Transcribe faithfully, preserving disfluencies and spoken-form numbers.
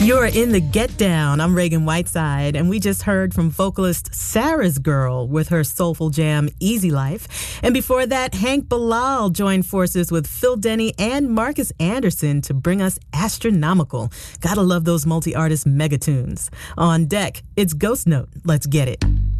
You're in the Get Down. I'm Reagan Whiteside, and we just heard from vocalist Sarah's Girl with her soulful jam, Easy Life. And before that, Hank Bilal joined forces with Phil Denny and Marcus Anderson to bring us Astronomical. Gotta love those multi-artist megatunes. On deck, it's Ghost Note. Let's get it.